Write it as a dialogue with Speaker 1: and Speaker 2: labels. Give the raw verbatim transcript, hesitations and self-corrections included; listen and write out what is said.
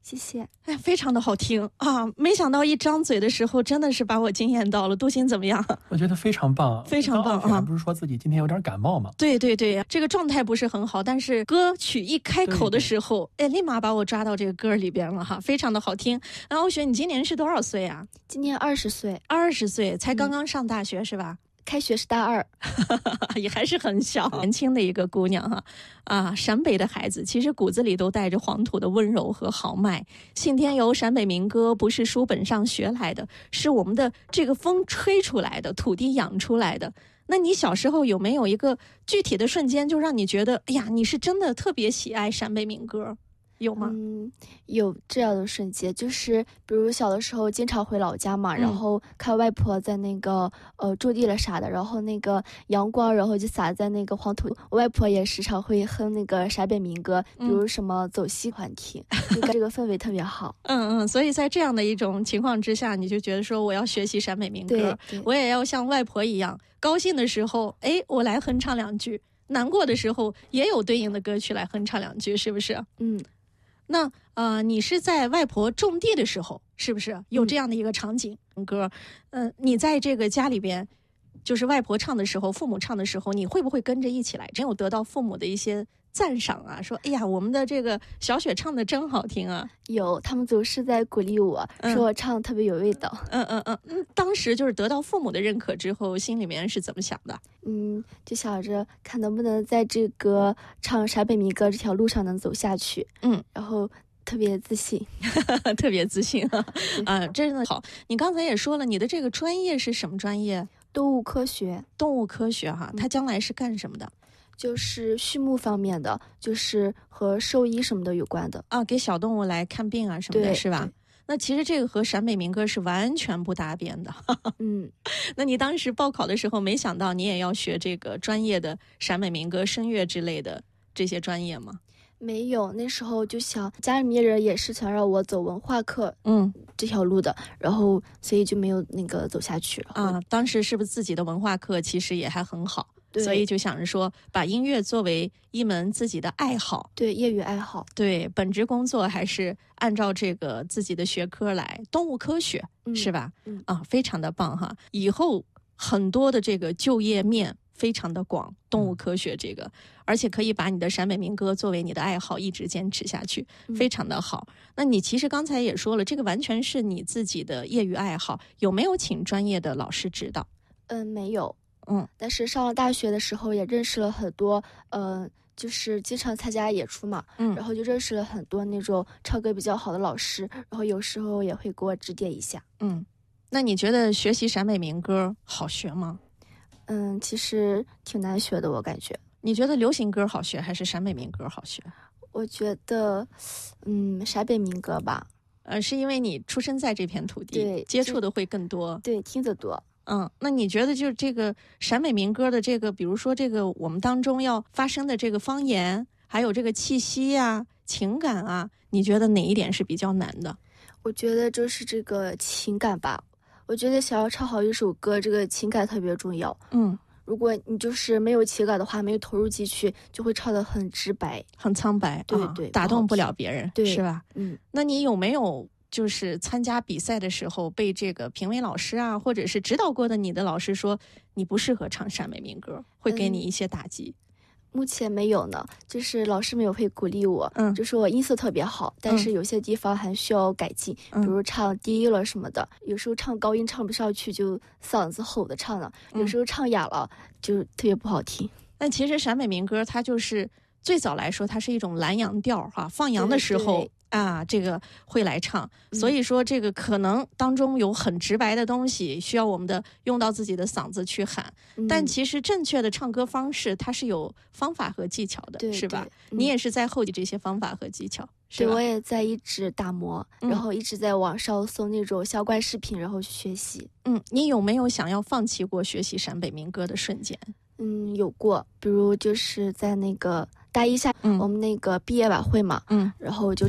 Speaker 1: 谢谢。
Speaker 2: 哎，非常的好听啊！没想到一张嘴的时候，真的是把我惊艳到了。杜鑫怎么样？
Speaker 3: 我觉得非常棒，
Speaker 2: 非常棒啊！
Speaker 3: 还不是说自己今天有点感冒吗？
Speaker 2: 对对对，这个状态不是很好，但是歌曲一开口的时候，哎，立马把我抓到这个歌里边了哈，非常的好听。然后欧雪，你今年是多少岁啊？
Speaker 1: 今年二十岁。
Speaker 2: 二十岁，才刚刚上大学、嗯、是吧？
Speaker 1: 开学是大二，
Speaker 2: 也还是很小年轻的一个姑娘哈啊！陕北的孩子其实骨子里都带着黄土的温柔和豪迈。信天游陕北民歌不是书本上学来的，是我们的这个风吹出来的，土地养出来的。那你小时候有没有一个具体的瞬间，就让你觉得，哎呀，你是真的特别喜爱陕北民歌？有吗？
Speaker 1: 嗯，有这样的瞬间，就是比如小的时候经常回老家嘛，嗯、然后看外婆在那个呃种地了啥的，然后那个阳光，然后就洒在那个黄土。我外婆也时常会哼那个陕北民歌，比如什么走西环听，嗯、这个氛围特别好。
Speaker 2: 嗯嗯，所以在这样的一种情况之下，你就觉得说我要学习陕北民歌，我也要像外婆一样，高兴的时候，哎，我来哼唱两句；难过的时候，也有对应的歌曲来哼唱两句，是不是？
Speaker 1: 嗯。
Speaker 2: 那呃，你是在外婆种地的时候，是不是有这样的一个场景？嗯、歌，嗯、呃，你在这个家里边，就是外婆唱的时候，父母唱的时候，你会不会跟着一起来？真有得到父母的一些赞赏啊？说，哎呀，我们的这个小雪唱的真好听啊！
Speaker 1: 有，他们总是在鼓励我，嗯、说我唱的特别有味道。
Speaker 2: 嗯嗯嗯嗯，当时就是得到父母的认可之后，心里面是怎么想的？
Speaker 1: 嗯，就想着看能不能在这个唱陕北民歌这条路上能走下去。
Speaker 2: 嗯，
Speaker 1: 然后特别自信，
Speaker 2: 特别自信啊！啊，真的好。你刚才也说了，你的这个专业是什么专业？
Speaker 1: 动物科学。
Speaker 2: 动物科学哈，它将来是干什么的？
Speaker 1: 就是畜牧方面的，就是和兽医什么的有关的
Speaker 2: 啊，给小动物来看病啊什么的，是吧？那其实这个和陕北民歌是完全不搭边的。
Speaker 1: 嗯，
Speaker 2: 那你当时报考的时候，没想到你也要学这个专业的陕北民歌、声乐之类的这些专业吗？
Speaker 1: 没有，那时候就想家里面人也是想让我走文化课，
Speaker 2: 嗯，
Speaker 1: 这条路的，然后所以就没有那个走下去了
Speaker 2: 啊。当时是不是自己的文化课其实也还很好？所以就想着说把音乐作为一门自己的爱好，
Speaker 1: 对，业余爱好，
Speaker 2: 对，本职工作还是按照这个自己的学科来，动物科学、嗯、是吧？
Speaker 1: 嗯
Speaker 2: 啊，非常的棒哈！以后很多的这个就业面非常的广，动物科学这个、嗯、而且可以把你的陕北民歌作为你的爱好一直坚持下去，非常的好、嗯、那你其实刚才也说了，这个完全是你自己的业余爱好，有没有请专业的老师指导？
Speaker 1: 嗯，没有。
Speaker 2: 嗯，
Speaker 1: 但是上了大学的时候也认识了很多，呃，就是经常参加演出嘛，
Speaker 2: 嗯，
Speaker 1: 然后就认识了很多那种唱歌比较好的老师，然后有时候也会给我指点一下。
Speaker 2: 嗯，那你觉得学习陕北民歌好学吗？
Speaker 1: 嗯，其实挺难学的，我感觉。
Speaker 2: 你觉得流行歌好学还是陕北民歌好学？
Speaker 1: 我觉得，嗯，陕北民歌吧。
Speaker 2: 呃，是因为你出生在这片土地，
Speaker 1: 对，
Speaker 2: 接触的会更多，
Speaker 1: 对，听得多。
Speaker 2: 嗯，那你觉得就是这个陕北民歌的这个，比如说这个我们当中要发生的这个方言，还有这个气息啊、情感啊，你觉得哪一点是比较难的？
Speaker 1: 我觉得就是这个情感吧。我觉得想要唱好一首歌，这个情感特别重要。
Speaker 2: 嗯，
Speaker 1: 如果你就是没有情感的话，没有投入进去，就会唱得很直白、
Speaker 2: 很苍白，
Speaker 1: 对对，
Speaker 2: 啊、打动不了别人，
Speaker 1: 对，
Speaker 2: 是吧？
Speaker 1: 嗯，
Speaker 2: 那你有没有？就是参加比赛的时候被这个评委老师啊，或者是指导过的你的老师说你不适合唱陕北民歌，会给你一些打击、
Speaker 1: 嗯、目前没有呢，就是老师们也会鼓励我，
Speaker 2: 嗯，
Speaker 1: 就说我音色特别好，但是有些地方还需要改进、嗯、比如唱低了什么的，有时候唱高音唱不上去就嗓子吼的唱了，有时候唱哑了、嗯、就特别不好听。
Speaker 2: 但其实陕北民歌它就是最早来说它是一种蓝洋调哈，放羊的时候啊，这个会来唱，所以说这个可能当中有很直白的东西，需要我们的用到自己的嗓子去喊、嗯、但其实正确的唱歌方式它是有方法和技巧的，是吧、嗯、你也是在后期这些方法和技巧，是吧？
Speaker 1: 对，我也在一直打磨、嗯、然后一直在网上搜那种相关视频，然后去学习。
Speaker 2: 嗯，你有没有想要放弃过学习陕北民歌的瞬间？
Speaker 1: 嗯，有过，比如就是在那个大一下、嗯、我们那个毕业晚会嘛，
Speaker 2: 嗯，
Speaker 1: 然后就